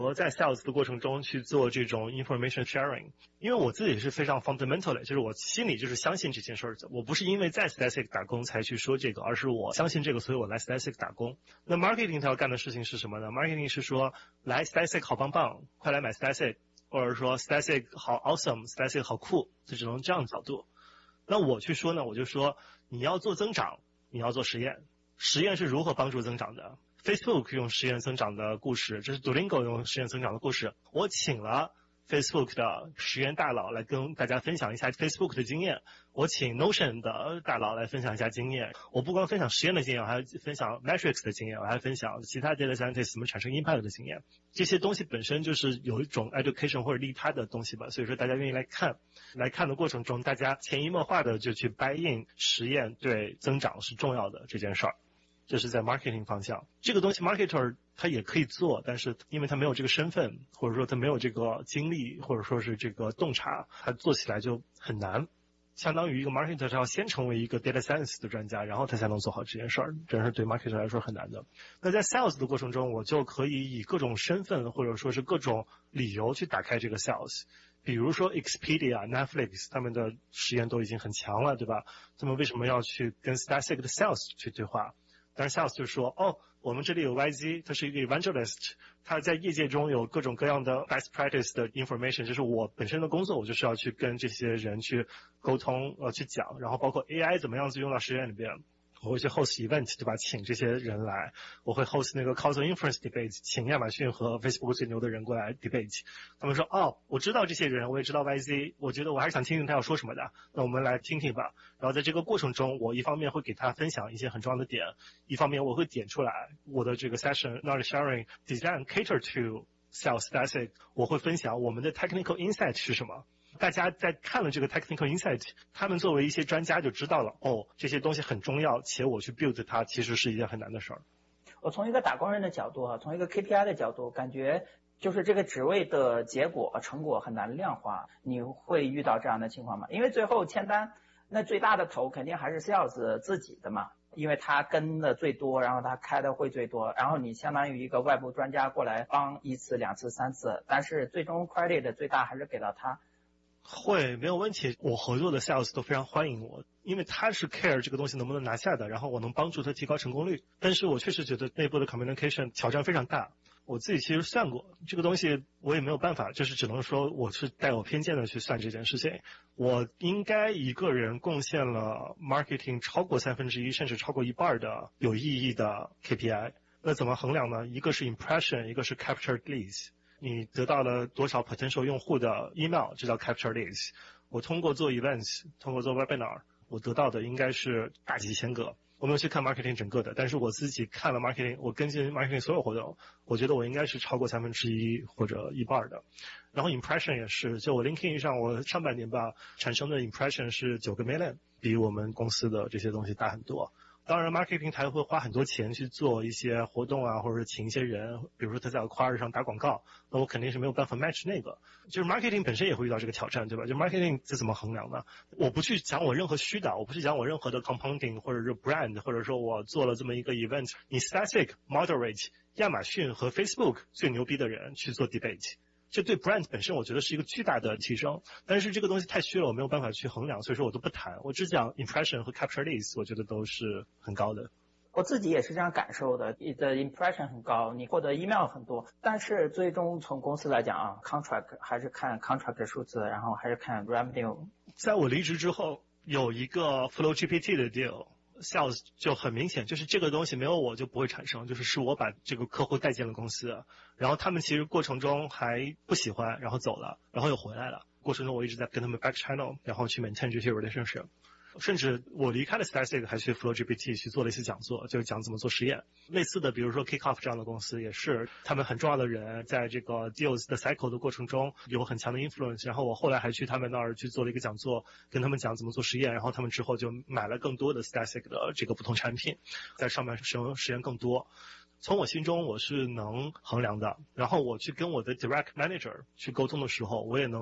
我在 sales 的过程中去做这种 information sharing， 因为我自己是非常 fundamental 的，就是我心里就是相信这件事儿，我不是因为在 Statistic 打工才去说这个，而是我相信这个，所以我来 Statistic 打工。那 marketing 他要干的事情是什么呢？ marketing 是说来 Statistic 好棒棒，快来买 Statistic， 或者说 Statistic 好 awesome， Statistic 好酷，就只能这样的角度。那我去说呢，我就说你要做增长，你要做实验，实验是如何帮助增长的。Facebook 用实验增长的故事，这是 Duolingo 用实验增长的故事。我请了 Facebook 的实验大佬来跟大家分享一下 Facebook 的经验，我请 Notion 的大佬来分享一下经验。我不光分享实验的经验，我还分享 Metrics 的经验，我还分享其他 Data Scientist 怎么产生 Impact 的经验。这些东西本身就是有一种 education 或者利他的东西吧，所以说大家愿意来看。来看的过程中，大家潜移默化的就去 buy in 实验对增长是重要的这件事儿。这是在 marketing 方向，这个东西 marketer 他也可以做，但是因为他没有这个身份，或者说他没有这个精力，或者说是这个洞察，他做起来就很难。相当于一个 marketer 他要先成为一个 data science 的专家，然后他才能做好这件事儿，这是对 marketer 来说很难的。那在 sales 的过程中，我就可以以各种身份或者说是各种理由去打开这个 sales。比如说 Expedia、Netflix 他们的实验都已经很强了，对吧？他们为什么要去跟 Statistic 的 sales 去对话？但是 sales 就说，我们这里有 YZ， 他是一个 evangelist， 他在业界中有各种各样的 best practice 的 information， 就是我本身的工作，我就是要去跟这些人去沟通，去讲，然后包括 AI 怎么样子用到实验里边。我会去 host event， 对吧？请这些人来，我会 host 那个 causal inference debate， 请亚马逊和 Facebook 最牛的人过来 debate。他们说，我知道这些人，我也知道 YZ， 我觉得我还是想听听他要说什么的，那我们来听听吧。然后在这个过程中，我一方面会给他分享一些很重要的点，一方面我会点出来我的这个 session knowledge sharing design cater to sales statistic， 我会分享我们的 technical insight 是什么。大家在看了这个 technical insight， 他们作为一些专家就知道了，这些东西很重要，且我去 build 它其实是一件很难的事儿。 我从一个打工人的角度从一个 KPI 的角度，感觉就是这个职位的结果成果很难量化，你会遇到这样的情况吗？因为最后签单那最大的头肯定还是 sales 自己的嘛，因为他跟的最多，然后他开的会最多，然后你相当于一个外部专家过来帮一次两次三次，但是最终 credit 最大还是给到他。 会，没有问题。我合作的 sales 都非常欢迎我，因为他是 care 这个东西能不能拿下的，然后我能帮助他提高成功率。但是我确实觉得内部的 communication 挑战非常大。我自己其实算过这个东西，我也没有办法，就是只能说我是带有偏见的去算这件事情。我应该一个人贡献了 marketing 超过1/3，甚至超过一半的有意义的 KPI。那怎么衡量呢？一个是 impression， 一个是 captured leads。你得到了多少 potential 用户的 email， 这叫 capture leads。我通过做 events， 通过做 webinar， 我得到的应该是大几千个。我没有去看 marketing 整个的，但是我自己看了 marketing， 我跟进 marketing 所有活动，我觉得我应该是超过1/3或者一半的。然后 impression 也是，就我 LinkedIn 上我上半年吧产生的 impression 是9个 million， 比我们公司的这些东西大很多。当然 marketing 台会花很多钱去做一些活动或者是请一些人，比如说他在Acquire上打广告，那我肯定是没有办法 match 那个。就是 marketing 本身也会遇到这个挑战，对吧？就 marketing 这怎么衡量呢？我不去讲我任何虚的，我不去讲我任何的 compounding 或者是 brand， 或者说我做了这么一个 event， 你 static moderate 亚马逊和 Facebook 最牛逼的人去做 debate，这对 brand 本身我觉得是一个巨大的提升，但是这个东西太虚了，我没有办法去衡量，所以说我都不谈，我只讲 impression 和 capture leads， 我觉得都是很高的。 我自己也是这样感受的，你的 impression 很高，你获得 email 很多，但是最终从公司来讲contract 还是看 contract 的数字，然后还是看 revenue。 在我离职之后有一个 Flow GPT 的 deal，sales 就很明显，就是这个东西没有我就不会产生，就是我把这个客户带进了公司，然后他们其实过程中还不喜欢，然后走了，然后又回来了，过程中我一直在跟他们 back channel， 然后去 maintain 这些 relationship。甚至我离开了 Statistic 还去 Flow GPT 去做了一些讲座，就是讲怎么做实验。类似的比如说 Kickoff 这样的公司也是，他们很重要的人在这个 deals 的 cycle 的过程中有很强的 influence， 然后我后来还去他们那儿去做了一个讲座，跟他们讲怎么做实验，然后他们之后就买了更多的 Statistic 的这个不同产品，在上面使用实验更多。从我心中我是能衡量的，然后我去跟我的 direct manager 去沟通的时候，我也能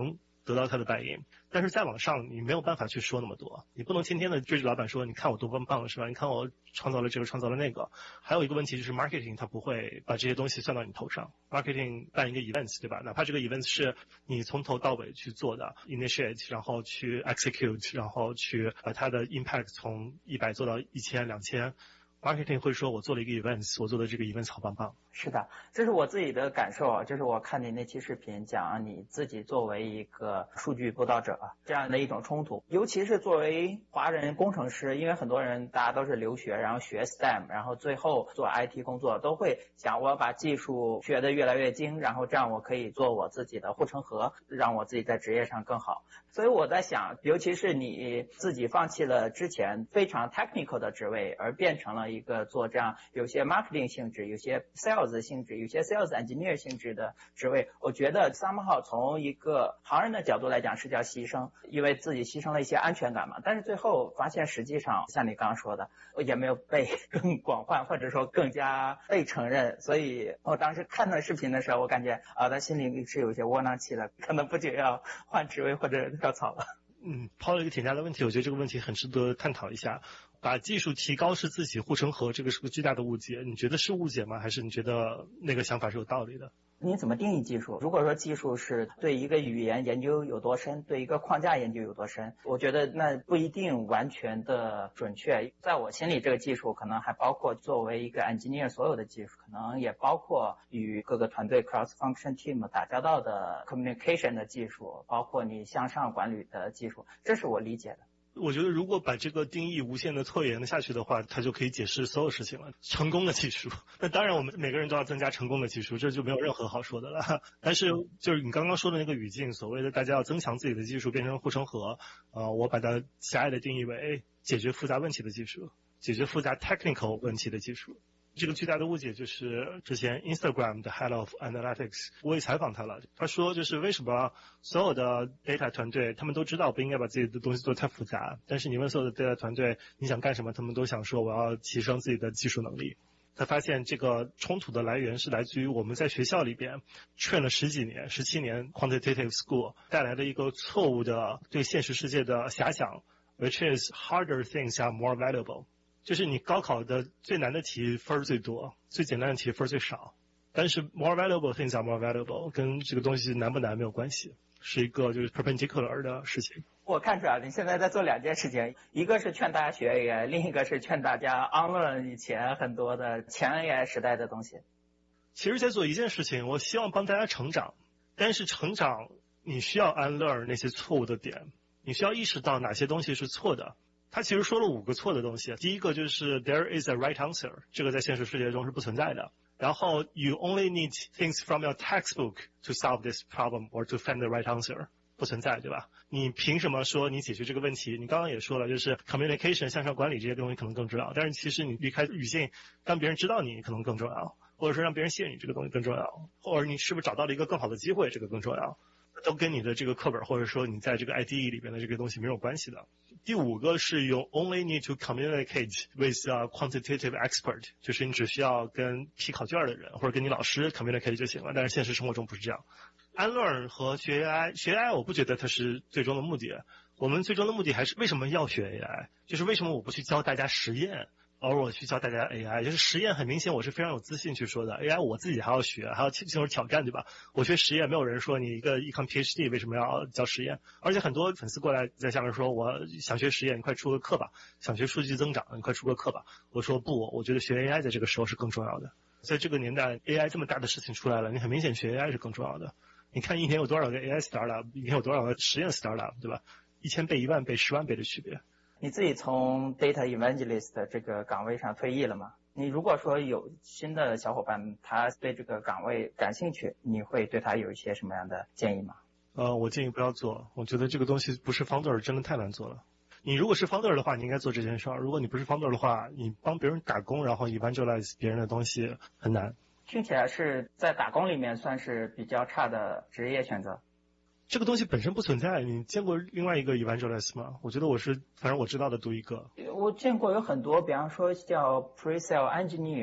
得到他的buy in。但是在网上你没有办法去说那么多，你不能天天的追着老板说你看我多棒是吧？你看我创造了这个创造了那个。还有一个问题就是 marketing 它不会把这些东西算到你头上。marketing 办一个 events 对吧？哪怕这个 events 是你从头到尾去做的 initiate， 然后去 execute， 然后去把它的 impact 从100做到1000、2000。marketing 会说我做了一个 events， 我做的这个 events 好棒棒。 是的，这是我自己的感受啊，就是我看你那期视频讲你自己作为一个数据布道者这样的一种冲突，尤其是作为华人工程师，因为很多人大家都是留学，然后学 STEM， 然后最后做 IT 工作都会想我把技术学得越来越精，然后这样我可以做我自己的护城河，让我自己在职业上更好。所以我在想，尤其是你自己放弃了之前非常 technical 的职位，而变成了一个做这样有些 marketing 性质，有些 sales性质，有些 sales engineer 性质的职位，我觉得 somehow 从一个行人的角度来讲是叫牺牲，因为自己牺牲了一些安全感嘛。但是最后发现实际上像你刚刚说的，也没有被更广泛或者说更加被承认。所以我当时看到视频的时候，我感觉他心里是有些窝囊气了，可能不久要换职位或者跳槽了。 抛了一个挺大的问题，我觉得这个问题很值得探讨一下。把技术提高是自己护城河，这个是个巨大的误解。你觉得是误解吗？还是你觉得那个想法是有道理的？ 你怎么定义技术？如果说技术是对一个语言研究有多深，对一个框架研究有多深，我觉得那不一定完全的准确。在我心里，这个技术可能还包括作为一个 engineer 所有的技术，可能也包括与各个团队 cross function team 打交道的 communication 的技术，包括你向上管理的技术，这是我理解的。 我觉得如果把这个定义无限的拖延下去的话，它就可以解释所有事情了。成功的技术，那当然我们每个人都要增加成功的技术，这就没有任何好说的了。但是就是你刚刚说的那个语境，所谓的大家要增强自己的技术变成护城河，我把它狭隘的定义为解决复杂问题的技术，解决复杂 technical 问题的技术。这个巨大的误解就是之前 Instagram 的 Head of Analytics， 我也采访他了，他说就是为什么所有的 data 团队他们都知道不应该把自己的东西做太复杂，但是你问所有的 data 团队你想干什么，他们都想说我要提升自己的技术能力。他发现这个冲突的来源是来自于我们在学校里边 train 了10几年17年 quantitative school 带来的一个错误的对现实世界的遐想， which is harder things are more valuable。就是你高考的最难的题分最多，最简单的题分最少，但是 more valuable things are more valuable 跟这个东西难不难没有关系，是一个就是 perpendicular 的事情。 我看出来你现在在做2件事情，一个是劝大家学 AI， 另一个是劝大家 unlearn 以前很多的前 AI 时代的东西。 其实在做一件事情，我希望帮大家成长，但是成长你需要 unlearn 那些错误的点，你需要意识到哪些东西是错的。他其实说了5个错的东西，第一个就是 there is a right answer， 这个在现实世界中是不存在的。然后 you only need things from your textbook to solve this problem or to find the right answer， 不存在，对吧？你凭什么说你解决这个问题？你刚刚也说了，就是 communication 向上管理这些东西可能更重要，但是其实你离开语境让别人知道你可能更重要，或者说让别人信任你这个东西更重要，或者你是不是找到了一个更好的机会，这个更重要，都跟你的这个课本或者说你在这个 IDE 里边的这个东西没有关系的。第5个是 you only need to communicate with a quantitative expert， 就是你只需要跟批考卷的人或者跟你老师 communicate 就行了，但是现实生活中不是这样。unlearn 和学 AI， 学 AI 我不觉得它是最终的目的，我们最终的目的还是为什么要学 AI， 就是为什么我不去教大家实验，而我去教大家 AI， 就是实验很明显我是非常有自信去说的， AI 我自己还要学，还要进行挑战，对吧？我学实验没有人说你一个 econ PhD 为什么要教实验，而且很多粉丝过来在下面说我想学实验你快出个课吧，想学数据增长你快出个课吧，我说不，我觉得学 AI 在这个时候是更重要的。在这个年代 AI 这么大的事情出来了，你很明显学 AI 是更重要的。你看一年有多少个 AI startup， 一年有多少个实验 startup， 对吧？1000倍、10000倍、100000倍的区别。 你自己从 data evangelist 这个岗位上退役了吗？你如果说有新的小伙伴他对这个岗位感兴趣，你会对他有一些什么样的建议吗？ 我建议不要做，我觉得这个东西不是 founder 真的太难做了。你如果是 founder 的话，你应该做这件事儿；如果你不是 founder 的话，你帮别人打工，然后 evangelize 别人的东西很难。 听起来是在打工里面算是比较差的职业选择。 这个东西本身不存在，你见过另外一个 evangelist 吗？我觉得反正我知道的独一个。 我见过有很多，比方说叫 pre-sale engineer，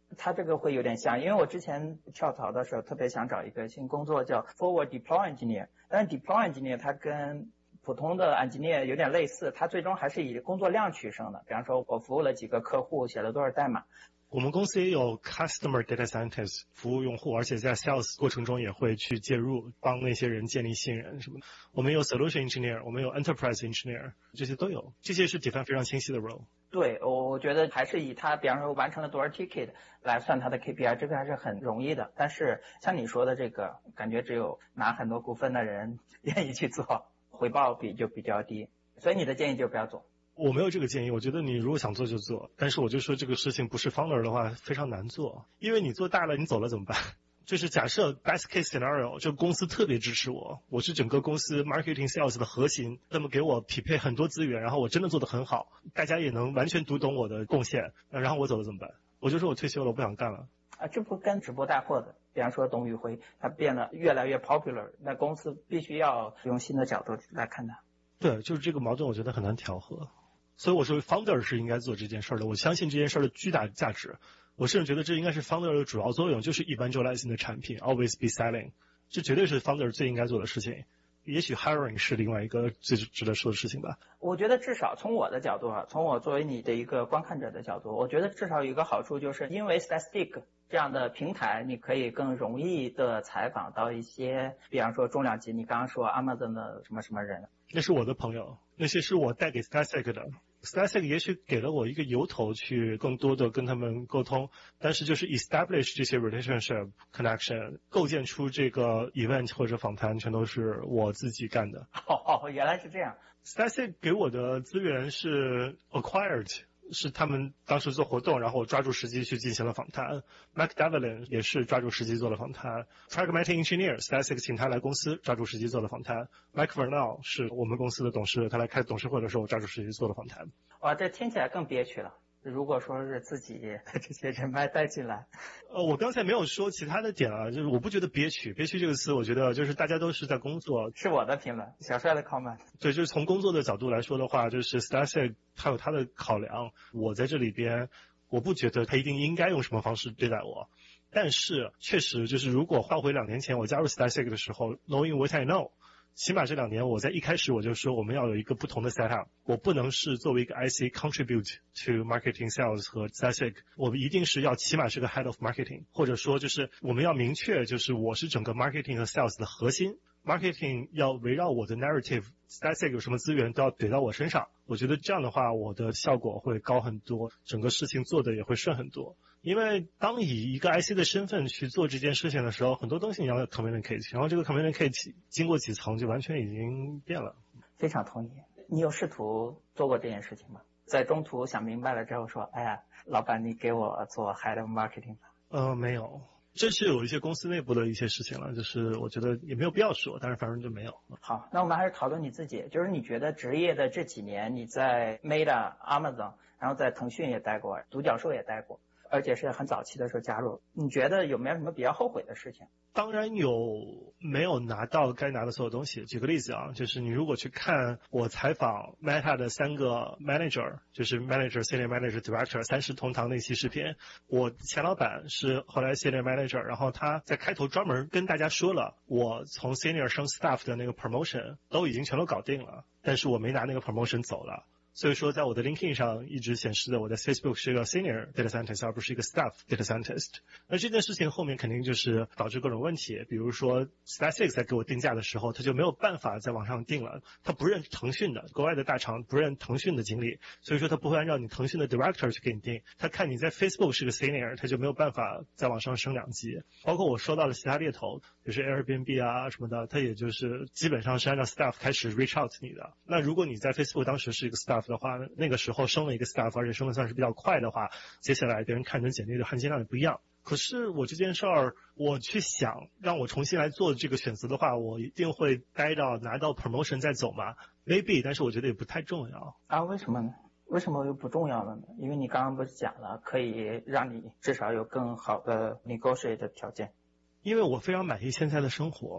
它这个会有点像，因为我之前跳槽的时候特别想找一个新工作叫 Forward Deploy Engineer， 但是 Deploy Engineer 它跟普通的 engineer 有点类似，它最终还是以工作量取胜的。比方说我服务了几个客户，写了多少代码。 我们公司也有 customer data scientist 服务用户，而且在 sales 过程中也会去介入，帮那些人建立信任什么的。我们有 solution engineer， 我们有 enterprise engineer， 这些都有，这些是 define 非常清晰的 role。 对，我觉得还是以他，比方说完成了多少 ticket 来算他的 KPI， 这个还是很容易的。但是像你说的这个，感觉只有拿很多股份的人愿意去做，回报就比较低。所以你的建议就不要做。 我没有这个建议，我觉得你如果想做就做，但是我就说这个事情不是 founder 的话非常难做，因为你做大了你走了怎么办？就是假设 best case scenario， 这个公司特别支持我，我是整个公司 marketing sales 的核心，那么给我匹配很多资源，然后我真的做得很好，大家也能完全读懂我的贡献，然后我走了怎么办？我就说我退休了，我不想干了。 这不跟直播带货的，比方说董宇辉，他变得越来越 popular， 那公司必须要用新的角度来看他。 对，就是这个矛盾我觉得很难调和。所以我说 founder 是应该做这件事的，我相信这件事的巨大价值，我甚至觉得这应该是 founder 的主要作用，就是 evangelize 你的产品 always be selling， 这绝对是 founder 最应该做的事情。也许 hiring 是另外一个最值得说的事情吧。 我觉得至少从我的角度从我作为你的一个观看者的角度，我觉得至少有一个好处，就是因为 Statistic 这样的平台，你可以更容易的采访到一些，比方说重量级，你刚刚说 Amazon 的什么什么人。 那是我的朋友，那些是我带给 Statistic 的。Statistic 也许给了我一个由头去更多的跟他们沟通，但是就是 establish 这些 relationship connection， 构建出这个 event 或者访谈全都是我自己干的。 原来是这样。 Statistic 给我的资源是 acquired， 是他们当时做活动，然后我抓住时机去进行了访谈。Mike Devlin 也是抓住时机做了访谈。Pragmatic Engineer Statistic 请他来公司抓住时机做了访谈。Mike Vernal 是我们公司的董事，他来开董事会的时候我抓住时机做了访谈。 哇，这听起来更憋屈了。如果说是自己这些人脉带进来， 我刚才没有说其他的点啊，就是我不觉得憋屈，憋屈这个词，我觉得就是大家都是在工作。 是我的评论，小帅的 comment。 对，就是从工作的角度来说的话，就是 Statistic 他有他的考量，我在这里边，我不觉得他一定应该用什么方式对待我，但是确实就是如果换回2年前我加入 Statistic 的时候 ，knowing what I know。起码这2年我在一开始我就说我们要有一个不同的 setup， 我不能是作为一个 IC contribute to marketing sales 和 statistic， 我们一定是要起码是个 head of marketing， 或者说就是我们要明确就是我是整个 marketing 和 sales 的核心， marketing 要围绕我的 narrative， statistic 有什么资源都要怼到我身上，我觉得这样的话我的效果会高很多，整个事情做的也会顺很多。因为当以一个 IC 的身份去做这件事情的时候，很多东西你要 communicate， 然后这个 communicate 经过几层就完全已经变了。 非常同意。你有试图做过这件事情吗？在中途想明白了之后说，哎呀，老板你给我做 head of marketing 吧。 没有，这是有一些公司内部的一些事情了，就是我觉得也没有必要说，但是反正就没有。 好，那我们还是讨论你自己，就是你觉得职业的这几年你在 Meta、Amazon， 然后在腾讯也待过，独角兽也待过，而且是很早期的时候加入，你觉得有没有什么比较后悔的事情？ 当然有没有拿到该拿的所有东西。举个例子啊，就是你如果去看我采访 Meta 的3个 manager， 就是 manager、senior manager、director 30同堂那期视频，我前老板是后来 senior manager， 然后他在开头专门跟大家说了，我从 senior 升 staff 的那个 promotion 都已经全都搞定了，但是我没拿那个 promotion 走了。所以说在我的 LinkedIn 上一直显示的我在 Facebook 是一个 Senior Data Scientist 而不是一个 Staff Data Scientist。 那这件事情后面肯定就是导致各种问题，比如说 Statistic 在给我定价的时候他就没有办法在网上定了，他不认腾讯的，国外的大厂不认腾讯的经理，所以说他不会按照你腾讯的 Director 去给你定，他看你在 Facebook 是个 Senior 他就没有办法在网上升2级。包括我收到的其他猎头就是 Airbnb 啊什么的，他也就是基本上是按照 Staff 开始 reach out 你的。那如果你在 Facebook 当时是一个 Staff的话，那个时候升了一个 staff， 而且升的算是比较快的话，接下来别人看成简历的含金量也不一样。可是我这件事儿，我去想让我重新来做这个选择的话，我一定会待到拿到 promotion 再走吗？ maybe， 但是我觉得也不太重要啊。为什么呢？为什么又不重要了呢？因为你刚刚不是讲了，可以让你至少有更好的 negotiate 的条件。 因为我非常满意现在的生活。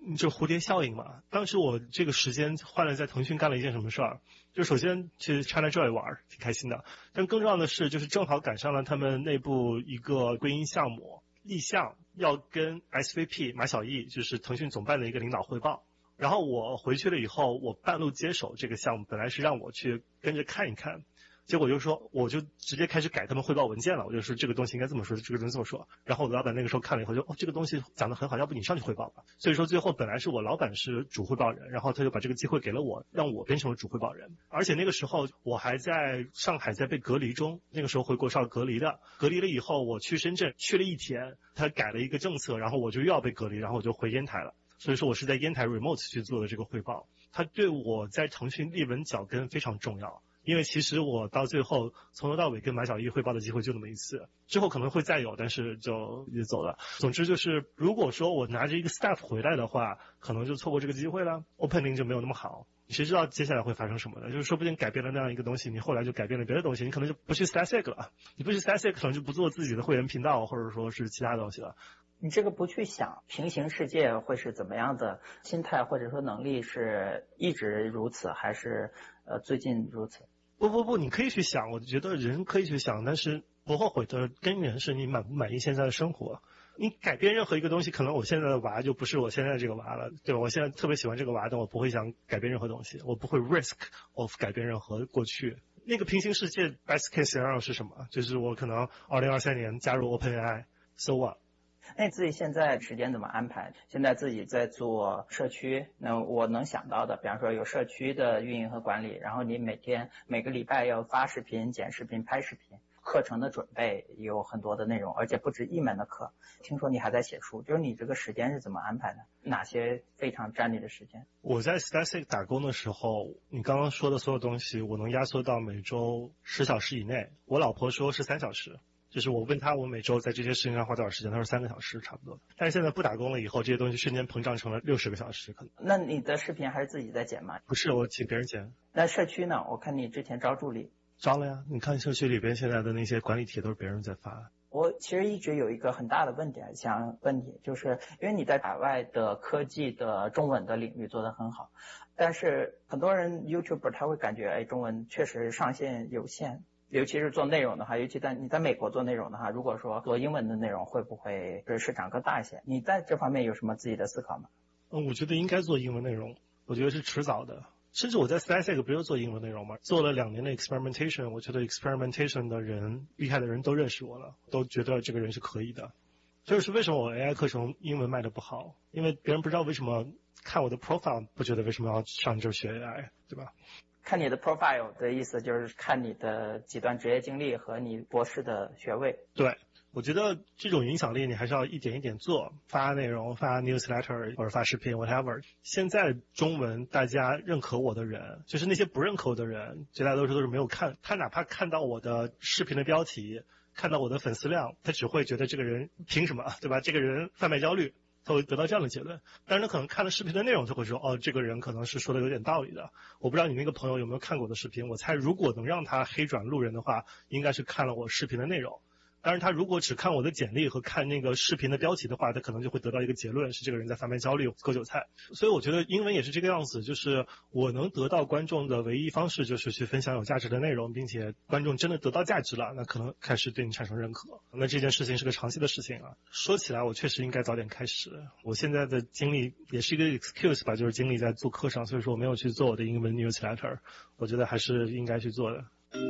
就蝴蝶效应嘛。当时我这个时间换了在腾讯干了一件什么事儿，就首先去 ChinaJoy 玩，挺开心的。但更重要的是，就是正好赶上了他们内部一个归因项目立项，要跟 SVP 马晓毅，就是腾讯总办的一个领导汇报。然后我回去了以后，我半路接手这个项目，本来是让我去跟着看一看。结果就说，我就直接开始改他们汇报文件了。我就说这个东西应该这么说，这个东西这么说。然后我的老板那个时候看了以后就，这个东西讲得很好，要不你上去汇报吧。所以说最后本来是我老板是主汇报人，然后他就把这个机会给了我，让我变成了主汇报人。而且那个时候我还在上海在被隔离中，那个时候回国是要隔离的。隔离了以后，我去深圳去了1天，他改了一个政策，然后我就又要被隔离，然后我就回烟台了。所以说我是在烟台 remote 去做的这个汇报，它对我在腾讯立稳脚跟非常重要。因为其实我到最后从头到尾跟马晓毅汇报的机会就那么一次，之后可能会再有，但是就也走了。总之就是，如果说我拿着一个 staff 回来的话，可能就错过这个机会了 ，opening 就没有那么好。谁知道接下来会发生什么呢？就是说不定改变了那样一个东西，你后来就改变了别的东西，你可能就不去 Static 了，你不去 Static 可能就不做自己的会员频道，或者说是其他东西了。 你这个不去想平行世界会是怎么样的心态或者说能力，是一直如此还是最近如此？ 不，你可以去想，我觉得人可以去想，但是不后悔的根源是你满不满意现在的生活。你改变任何一个东西，可能我现在的娃就不是我现在这个娃了，对吧？我现在特别喜欢这个娃，但我不会想改变任何东西，我不会 risk of 改变任何过去。那个平行世界 best case scenario 是什么？就是我可能2023年加入 OpenAI，so what？ 那你自己现在时间怎么安排？现在自己在做社区，那我能想到的，比方说有社区的运营和管理，然后你每个礼拜要发视频、剪视频、拍视频，课程的准备有很多的内容，而且不止一门的课。听说你还在写书，就是你这个时间是怎么安排的？哪些非常占你的时间？ 我在 Static 打工的时候，你刚刚说的所有东西，我能压缩到每周10小时以内。我老婆说是3小时。就是我问他我每周在这些事情上花多少时间，他说3个小时差不多。但是现在不打工了以后，这些东西瞬间膨胀成了60个小时可能。 那你的视频还是自己在剪吗？ 不是，我请别人剪。 那社区呢？我看你之前招助理。 招了呀，你看社区里边现在的那些管理帖都是别人在发。 我其实一直有一个很大的问题想问你，就是因为你在海外的科技的中文的领域做得很好，但是很多人 YouTuber 他会感觉中文确实上限有限，尤其是做内容的话，尤其你在美国做内容的话，如果说做英文的内容会不会市场更大一些？你在这方面有什么自己的思考吗？ 我觉得应该做英文内容，我觉得是迟早的。甚至我在 Static 不是做英文内容吗？做了2年的 experimentation， 我觉得 experimentation 的人，厉害的人都认识我了，都觉得这个人是可以的。这就是为什么我 AI 课程英文卖的不好，因为别人不知道为什么看我的 profile 不觉得为什么要上这儿学 AI， 对吧？ 看你的 profile 的意思就是看你的几段职业经历和你博士的学位。 对。我觉得这种影响力你还是要一点一点做，发内容、发 newsletter 或者发视频 whatever。现在中文大家认可我的人，就是那些不认可我的人，绝大多数都是没有看，他哪怕看到我的视频的标题，看到我的粉丝量，他只会觉得这个人凭什么，对吧？这个人贩卖焦虑，他会得到这样的结论。但是他可能看了视频的内容，就会说，这个人可能是说的有点道理的。我不知道你那个朋友有没有看过我的视频，我猜如果能让他黑转路人的话，应该是看了我视频的内容。当然他如果只看我的简历和看那个视频的标题的话，他可能就会得到一个结论，是这个人在贩卖焦虑、割韭菜。所以我觉得英文也是这个样子，就是我能得到观众的唯一方式就是去分享有价值的内容，并且观众真的得到价值了，那可能开始对你产生认可。那这件事情是个长期的事情啊。说起来我确实应该早点开始，我现在的精力也是一个 excuse 吧，就是精力在做课上，所以说我没有去做我的英文 newsletter， 我觉得还是应该去做的。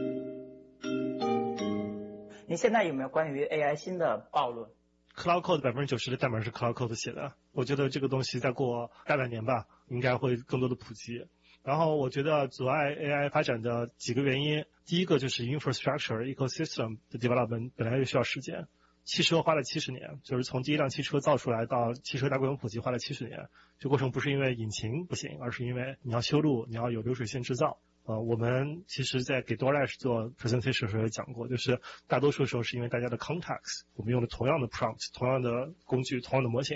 你现在有没有关于 AI 新的暴论？ Cloud Code 90%的代码是 Cloud Code 写的，我觉得这个东西再过大半年吧，应该会更多的普及。然后我觉得阻碍 AI 发展的几个原因，第一个就是 infrastructure ecosystem 的 development 本来就需要时间。汽车花了70年，就是从第一辆汽车造出来到汽车大规模普及花了70年。这过程不是因为引擎不行，而是因为你要修路，你要有流水线制造。我们其实在给 DoorDash 做 presentation 的时候也讲过，就是大多数时候是因为大家的 context， 我们用的同样的 prompt， 同样的工具，同样的模型，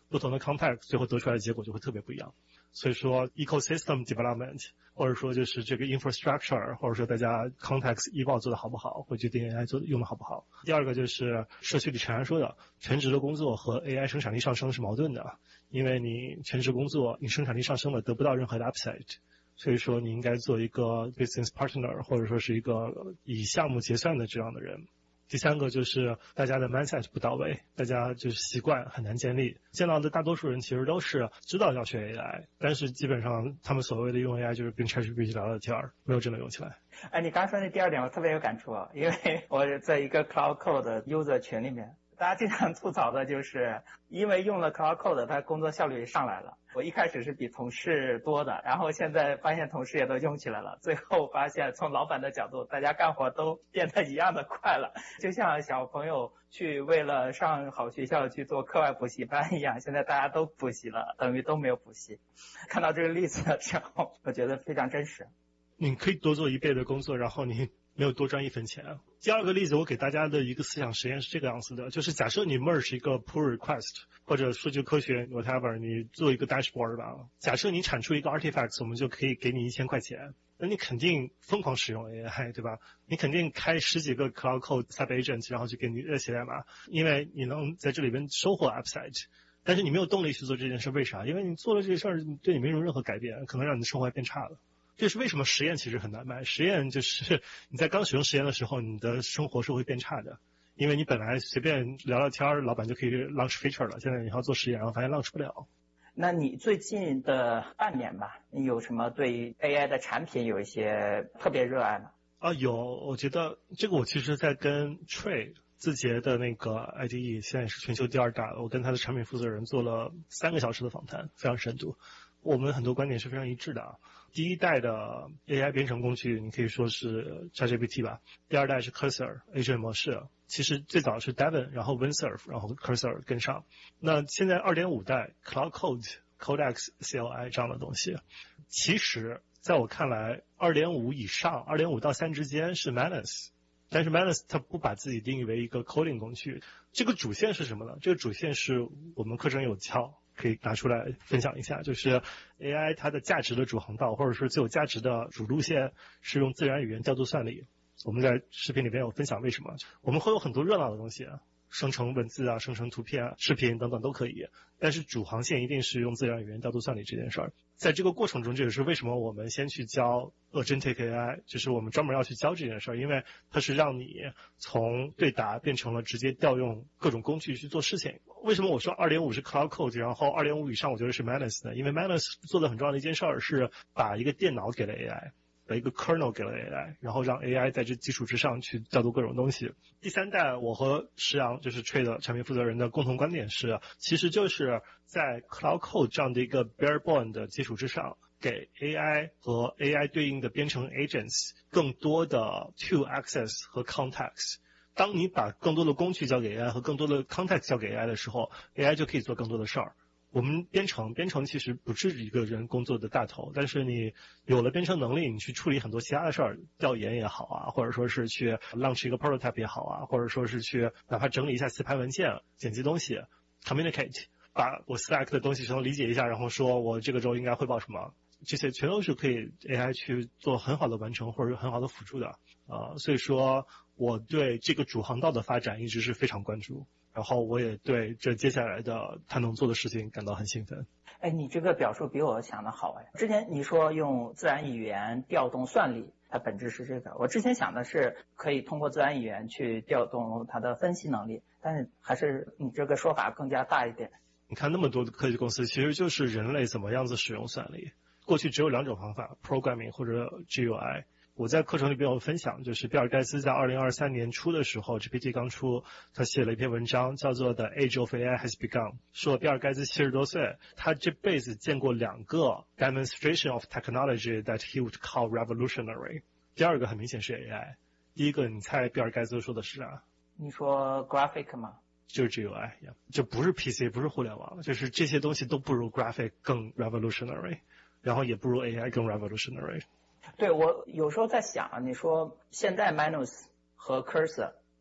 不同的 context 最后得出来的结果就会特别不一样。所以说 ecosystem development 或者说就是这个 infrastructure 或者说大家 context eval 做的好不好，会决定 AI 用的好不好。第二个就是社区里常说的全职的工作和 AI 生产力上升是矛盾的，因为你全职工作你生产力上升了得不到任何的 upside， 所以说你应该做一个 business partner 或者说是一个以项目结算的这样的人。第三个就是大家的 mindset 不到位，大家就是习惯很难建立。见到的大多数人其实都是知道要学 AI， 但是基本上他们所谓的用 AI 就是跟 ChatGPT 聊聊天，没有真的用起来。 你刚说那第二点我特别有感触，因为我在一个 Cloud Code 的 user 群里面，大家经常吐槽的就是因为用了 Cloud Code 他工作效率上来了。我一开始是比同事多的，然后现在发现同事也都用起来了，最后发现从老板的角度大家干活都变得一样的快了，就像小朋友去为了上好学校去做课外补习班一样，现在大家都补习了，等于都没有补习。看到这个例子的时候我觉得非常真实。 你可以多做1倍的工作，然后你没有多赚1分钱。第二个例子我给大家的一个思想实验是这个样子的，就是假设你 merge 一个 pull request 或者数据科学 whatever， 你做一个 dashboard 吧，假设你产出一个 artifact， 我们就可以给你1000块钱，那你肯定疯狂使用 AI， 对吧？你肯定开10几个 cloud code sub agent， 然后就给你写代码，因为你能在这里边收获 upside。但是你没有动力去做这件事，为啥？因为你做了这件事对你没有任何改变，可能让你的生活还变差了。这是为什么实验其实很难卖。实验就是你在刚使用实验的时候，你的生活是会变差的，因为你本来随便聊聊天，老板就可以 launch feature 了，现在你要做实验，然后发现 launch 不了。 那你最近的半年吧，你有什么对 AI 的产品有一些特别热爱吗？ 有，我觉得这个我其实在跟 Trey 字节的那个 IDE， 现在是全球第2大，我跟他的产品负责人做了3个小时的访谈，非常深度。我们很多观点是非常一致的。第一代的 AI 编程工具你可以说是 ChatGPT 吧，第二代是 Cursor Agent 模式，其实最早是 Devin， 然后 Windsurf， 然后 Cursor 跟上。那现在 2.5 代 Cloud Code、Codex CLI 这样的东西，其实在我看来 2.5 以上 2.5 到3之间是 Manus， 但是 Manus 它不把自己定义为一个 coding 工具。这个主线是什么呢？这个主线是我们课程有教，可以拿出来分享一下，就是 AI 它的价值的主航道或者是最有价值的主路线是用自然语言调度算力。我们在视频里边有分享为什么。我们会有很多热闹的东西，生成文字啊，生成图片、视频等等都可以，但是主航线一定是用自然语言调度算力这件事儿。在这个过程中，这也是为什么我们先去教 Agentic AI， 就是我们专门要去教这件事儿，因为它是让你从对答变成了直接调用各种工具去做事情。为什么我说 2.5 是 Cloud Code， 然后 2.5 以上我觉得是 Manus 呢？因为 Manus 做的很重要的一件事儿是把一个电脑给了 AI，把一个 kernel 给了 AI， 然后让 AI 在这基础之上去调度各种东西。第3代我和石阳就是 Trade 的产品负责人的共同观点是，其实就是在 Cloud Code 这样的一个 barebone 的基础之上，给 AI 和 AI 对应的编程 agents 更多的 to access 和 context。当你把更多的工具交给 AI 和更多的 context 交给 AI 的时候， AI 就可以做更多的事儿。我们编程其实不是一个人工作的大头，但是你有了编程能力，你去处理很多其他的事儿，调研也好啊，或者说是去 launch 一个 prototype 也好啊，或者说是去哪怕整理一下磁盘文件、剪辑东西 communicate， 把我 Slack 的东西全都理解一下，然后说我这个周应该汇报什么，这些全都是可以 AI 去做很好的完成或者很好的辅助的。所以说我对这个主航道的发展一直是非常关注，然后我也对这接下来的他能做的事情感到很兴奋。 你这个表述比我想的好。之前你说用自然语言调动算力，它本质是这个。我之前想的是可以通过自然语言去调动它的分析能力，但是还是你这个说法更加大一点。 你看那么多的科技公司，其实就是人类怎么样子使用算力。过去只有2种方法 ，programming 或者 GUI。我在课程里边有分享，就是比尔盖茨在2023年初的时候 ，GPT 刚出，他写了一篇文章，叫做 The Age of AI Has Begun， 说比尔盖茨70多岁，他这辈子见过2个 demonstration of technology that he would call revolutionary。第2个很明显是 AI， 第1个你猜比尔盖茨说的是啥？ 你说 graphic 吗？ 就是 GUI， 就不是 PC， 不是互联网，就是这些东西都不如 graphic 更 revolutionary， 然后也不如 AI 更 revolutionary。 对，我有时候在想，你说现在 Manus 和 Cursor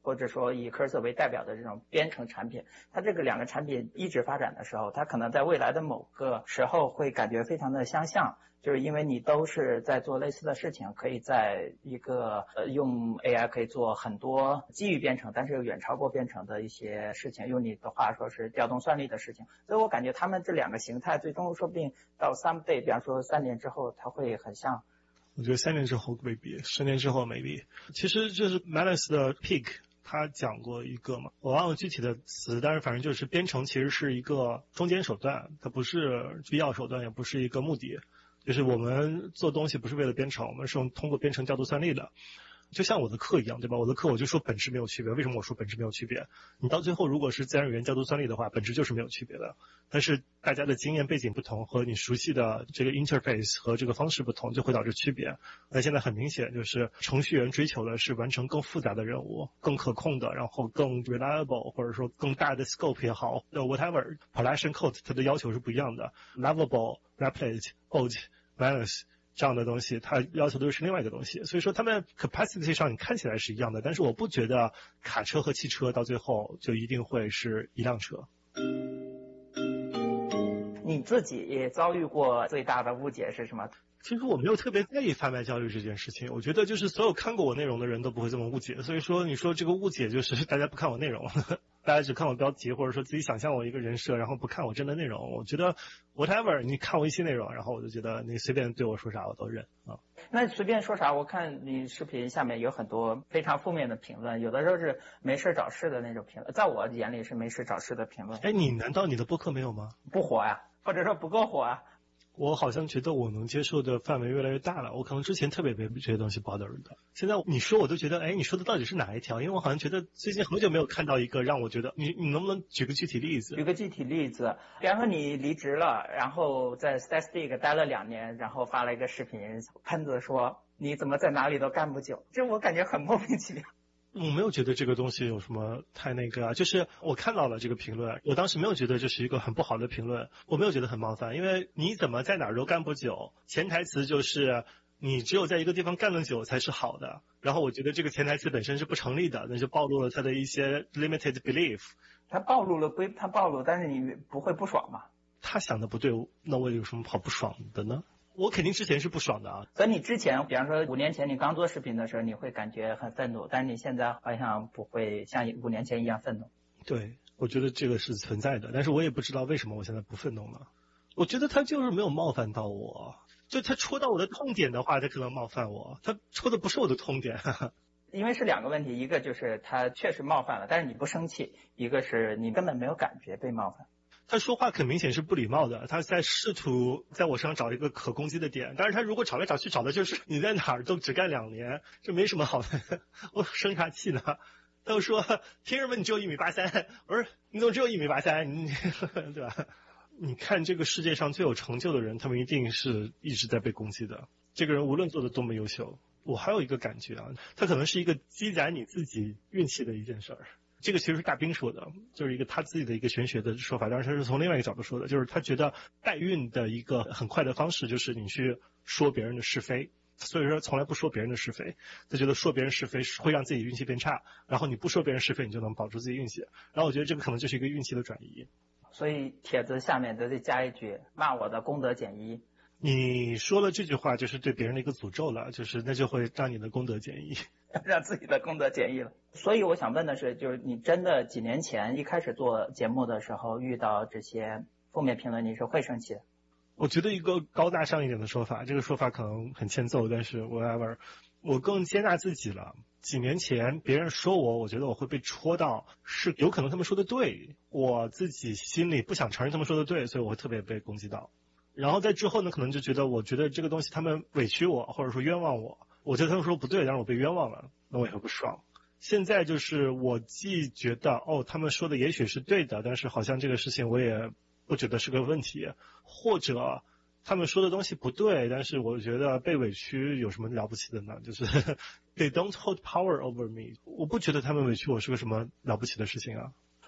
或者说以 Cursor 为代表的这种编程产品，它这个两个产品一直发展的时候，它可能在未来的某个时候会感觉非常的相像，就是因为你都是在做类似的事情，可以在一个用 AI 可以做很多基于编程，但是又远超过编程的一些事情，用你的话说是调动算力的事情。所以我感觉他们这两个形态最终说不定到 someday， 比方说3年之后，它会很像。 我觉得3年之后未必，10年之后maybe。其实就是 Manus 的 Peak， 他讲过一个嘛，我忘了具体的词，但是反正就是编程其实是一个中间手段，它不是必要手段，也不是一个目的。就是我们做东西不是为了编程，我们是通过编程调度算力的。就像我的课一样，对吧？我的课我就说本质没有区别。为什么我说本质没有区别？你到最后如果是自然语言调度算力的话，本质就是没有区别的。但是大家的经验背景不同，和你熟悉的这个 interface 和这个方式不同，就会导致区别。那现在很明显就是程序员追求的是完成更复杂的任务，更可控的，然后更 reliable， 或者说更大的 scope 也好，whatever production code 它的要求是不一样的。Lovable, Replit, Bolt, Manus这样的东西，它要求的是另外一个东西。所以说他们 capacity 上你看起来是一样的，但是我不觉得卡车和汽车到最后就一定会是一辆车。 你自己遭遇过最大的误解是什么？ 其实我没有特别在意贩卖焦虑这件事情，我觉得就是所有看过我内容的人都不会这么误解。所以说你说这个误解就是大家不看我内容，大家只看我标题，或者说自己想象我一个人设，然后不看我真的内容。我觉得 whatever， 你看我一期内容，然后我就觉得你随便对我说啥我都认啊。 那随便说啥，我看你视频下面有很多非常负面的评论，有的时候是没事找事的那种评论，在我眼里是没事找事的评论。 哎，你难道你的播客没有吗？ 不火呀，或者说不够火啊？ 我好像觉得我能接受的范围越来越大了，我可能之前特别被这些东西 bother 的，现在你说我都觉得，哎，你说的到底是哪一条？因为我好像觉得最近很久没有看到一个让我觉得，你能不能举个具体例子？ 举个具体例子，比方说你离职了，然后在 Statistic 待了2年，然后发了一个视频，喷子说你怎么在哪里都干不久，这我感觉很莫名其妙。 我没有觉得这个东西有什么太那个啊，就是我看到了这个评论，我当时没有觉得这是一个很不好的评论，我没有觉得很冒犯，因为你怎么在哪儿都干不久，潜台词就是你只有在一个地方干了久才是好的，然后我觉得这个潜台词本身是不成立的，那就暴露了他的一些 limited belief。 他暴露了归他暴露，但是你不会不爽吗？ 他想的不对，那我有什么好不爽的呢？我肯定之前是不爽的啊。 所以你之前，比方说5年前你刚做视频的时候，你会感觉很愤怒，但是你现在好像不会像5年前一样愤怒。 对，我觉得这个是存在的，但是我也不知道为什么我现在不愤怒了。我觉得他就是没有冒犯到我，就他戳到我的痛点的话，他可能冒犯我，他戳的不是我的痛点。 因为是2个问题，一个就是他确实冒犯了，但是你不生气；一个是你根本没有感觉被冒犯。 他说话很明显是不礼貌的，他在试图在我身上找一个可攻击的点，但是他如果找来找去找的就是你在哪儿都只干2年，这没什么好的，我生啥气呢？他又说凭什么你只有1.83米？我说你怎么只有1.83米？你对吧？你看这个世界上最有成就的人，他们一定是一直在被攻击的。这个人无论做的多么优秀，我还有一个感觉啊，他可能是一个积攒你自己运气的一件事儿。这个其实是大兵说的，就是一个他自己的一个玄学的说法，但是他是从另外一个角度说的，就是他觉得代孕的一个很快的方式就是你去说别人的是非，所以说从来不说别人的是非，他觉得说别人是非会让自己运气变差，然后你不说别人是非，你就能保住自己运气，然后我觉得这个可能就是一个运气的转移。 所以帖子下面得加一句骂我的功德减1。 你说了这句话就是对别人的一个诅咒了，就是那就会让你的功德减1。 让自己的功德减1了。所以我想问的是，就是你真的几年前一开始做节目的时候遇到这些负面评论，你是会生气的？ 我觉得一个高大上一点的说法，这个说法可能很欠揍，但是 whatever， 我更接纳自己了。几年前别人说我觉得我会被戳到，是有可能他们说的对，我自己心里不想承认他们说的对，所以我会特别被攻击到。然后在之后呢，可能就觉得我觉得这个东西他们委屈我，或者说冤枉我，我觉得他们说不对，但是我被冤枉了，那我也会不爽。现在就是我既觉得他们说的也许是对的，但是好像这个事情我也不觉得是个问题，或者他们说的东西不对，但是我觉得被委屈有什么了不起的呢？就是 they don't hold power over me， 我不觉得他们委屈我是个什么了不起的事情啊。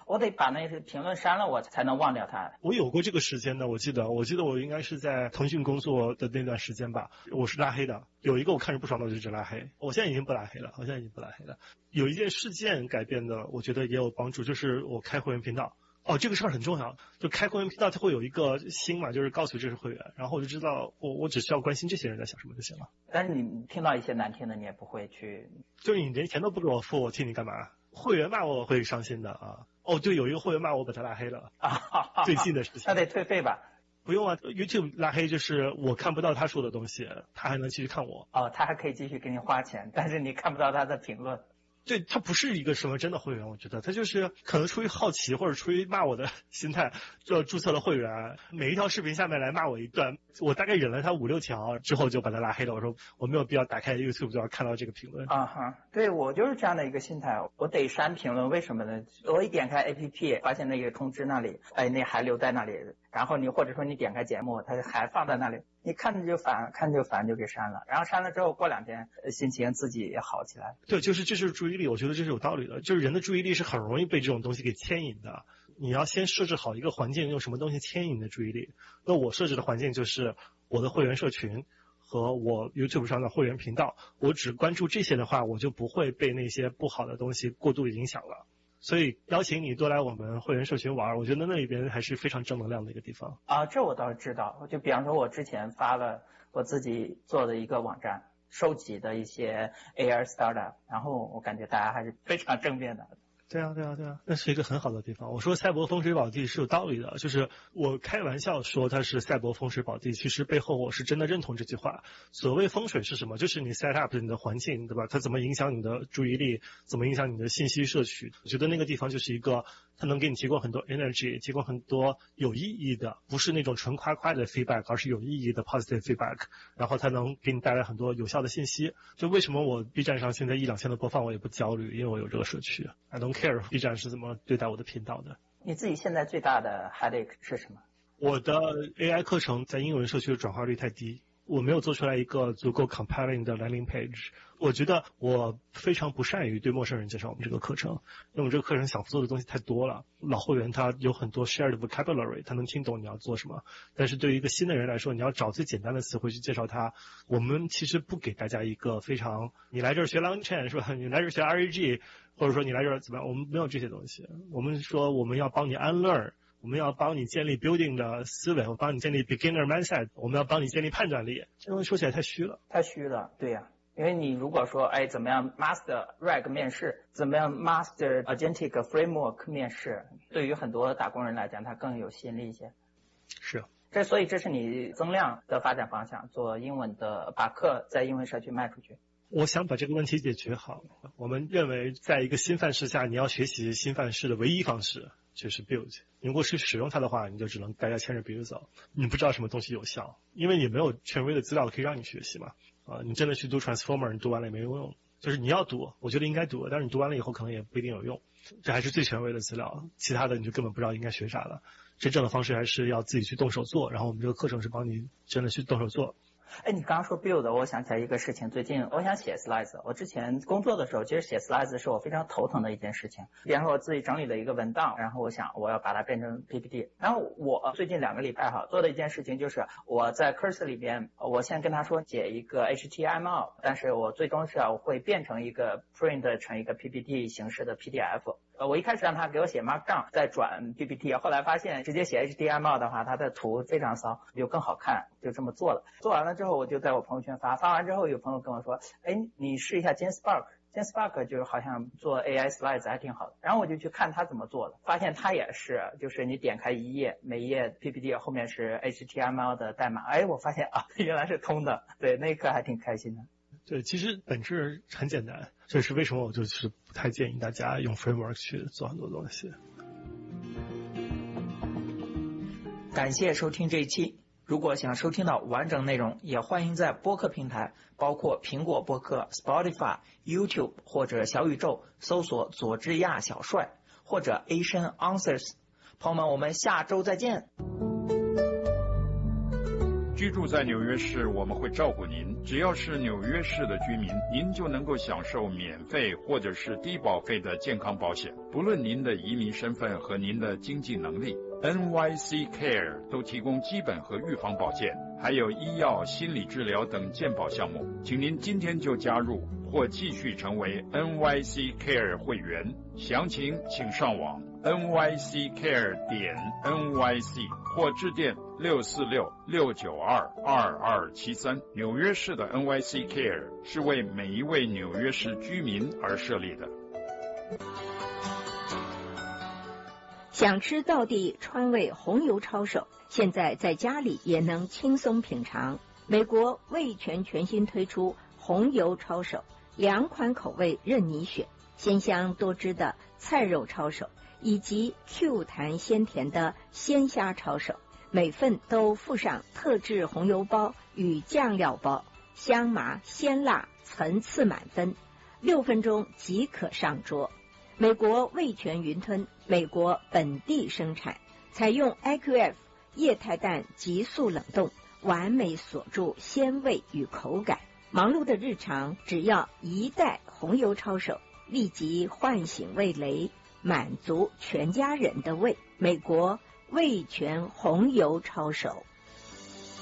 我得把那些评论删了，我才能忘掉它。 我有过这个时间的，我记得我应该是在腾讯工作的那段时间吧，我是拉黑的。有一个我看着不爽的，我就直接拉黑。我现在已经不拉黑了，有一件事件改变的，我觉得也有帮助，就是我开会员频道。这个事儿很重要，就开会员频道它会有一个星嘛，就是告诉这是会员，然后我就知道我只需要关心这些人在想什么就行了。 但是你听到一些难听的，你也不会去， 就是你连钱都不给我付，我替你干嘛？会员骂我会伤心的啊。对，有一个会员骂我，把他拉黑了啊。最近的事情。 那得退费吧？ 不用啊 ，YouTube 拉黑就是我看不到他说的东西，他还能继续看我。 他还可以继续给你花钱，但是你看不到他的评论。 对，他不是一个什么真的会员，我觉得他就是可能出于好奇或者出于骂我的心态，就注册了会员，每一条视频下面来骂我一段，我大概忍了他5-6条之后就把他拉黑了。我说我没有必要打开 YouTube 就要看到这个评论。 对，我就是这样的一个心态，我得删评论，为什么呢？我一点开 APP 发现那个通知那里，那还留在那里，然后或者说你点开节目，它还放在那里，你看着就烦就给删了，然后删了之后过2天心情自己也好起来。 对，这是注意力，我觉得这是有道理的，就是人的注意力是很容易被这种东西给牵引的。你要先设置好一个环境，用什么东西牵引你的注意力。那我设置的环境就是我的会员社群和我 YouTube 上的会员频道，我只关注这些的话，我就不会被那些不好的东西过度影响了。所以邀请你多来我们会员社群玩，我觉得那里边还是非常正能量的一个地方。 这我倒是知道，就比方说我之前发了我自己做的一个网站，收集的一些 AR startup， 然后我感觉大家还是非常正面的。 对啊，那是一个很好的地方。我说赛博风水宝地是有道理的，就是我开玩笑说它是赛博风水宝地，其实背后我是真的认同这句话。所谓风水是什么？就是你 set up 你的环境，对吧？它怎么影响你的注意力，怎么影响你的信息摄取。我觉得那个地方就是一个它能给你提供很多 energy， 提供很多有意义的，不是那种纯夸夸的 feedback， 而是有意义的 positive feedback， 然后它能给你带来很多有效的信息。就为什么我 B 站上现在1-2千的播放我也不焦虑，因为我有这个社区。I don't care B 站是怎么对待我的频道的。 你自己现在最大的 headache 是什么？ 我的 AI 课程在英文社区的转化率太低，我没有做出来一个足够 compelling 的 landing page。我觉得我非常不善于对陌生人介绍我们这个课程，因为我们这个课程想做的东西太多了。老会员他有很多 shared vocabulary， 他能听懂你要做什么，但是对于一个新的人来说，你要找最简单的词汇去介绍他。我们其实不给大家一个非常你来这儿学 LangChain 是吧，你来这儿学 RAG， 或者说你来这儿怎么样，我们没有这些东西。我们说我们要帮你 unlearn，我们要帮你建立 building 的思维，我帮你建立 beginner mindset， 我们要帮你建立判断力。这东西说起来太虚了， 对呀。因为你如果说怎么样 master RAG 面试，怎么样 master agentic framework 面试，对于很多打工人来讲它更有吸引力一些。 是， 所以这是你增量的发展方向，做英文的，把课在英文社区卖出去。 我想把这个问题解决好。我们认为在一个新范式下，你要学习新范式的唯一方式就是 build。你如果是使用它的话，你就只能大家牵着鼻子走，你不知道什么东西有效，因为你没有权威的资料可以让你学习嘛。你真的去读 Transformer， 你读完了也没有用。就是你要读，我觉得应该读，但是你读完了以后可能也不一定有用。这还是最权威的资料，其他的你就根本不知道应该学啥了。真正的方式还是要自己去动手做，然后我们这个课程是帮你真的去动手做。 你刚刚说 build， 我想起来一个事情，最近我想写 slides， 我之前工作的时候，其实写 slides 是我非常头疼的一件事情。比方说我自己整理了一个文档，然后我想我要把它变成 PPT， 然后我最近2个礼拜做的一件事情就是我在 Cursor 里边，我先跟他说写一个 HTML， 但是我最终是我会变成一个 print 成一个 PPT 形式的 PDF。我一开始让他给我写 Markdown， 再转 PPT， 后来发现直接写 HTML 的话，它的图非常骚，就更好看，就这么做了。做完了之后，我就在我朋友圈发完之后，有朋友跟我说，你试一下 GenSpark 就是好像做 AI slides 还挺好的。然后我就去看他怎么做的，发现他也是，就是你点开一页，每一页 PPT 后面是 HTML 的代码，我发现原来是通的。对，那一刻还挺开心的。 对，其实本质很简单，这是为什么我就是不太建议大家用 framework 去做很多东西。 感谢收听这一期，如果想收听到完整内容，也欢迎在播客平台，包括苹果播客、Spotify、YouTube 或者小宇宙搜索佐治亚小帅或者 Asian Answers。朋友们，我们下周再见。 居住在纽约市，我们会照顾您。只要是纽约市的居民，您就能够享受免费或者是低保费的健康保险，不论您的移民身份和您的经济能力。NYC Care 都提供基本和预防保健，还有医药、心理治疗等健保项目。请您今天就加入或继续成为 NYC Care 会员，详情请上网 nyccare.nyc 或致电646-692-2273。纽约市的 NYC Care 是为每一位纽约市居民而设立的。 想吃道地川味红油抄手，现在在家里也能轻松品尝。美国味全全新推出红油抄手，2款口味任你选，鲜香多汁的菜肉抄手，以及 Q 弹鲜甜的鲜虾抄手，每份都附上特制红油包与酱料包，香麻鲜辣层次满分，6分钟即可上桌。美国味全云吞，美国本地生产，采用 IQF 液态氮急速冷冻，完美锁住鲜味与口感。忙碌的日常，只要1袋红油抄手，立即唤醒味蕾，满足全家人的胃。美国味全红油抄手。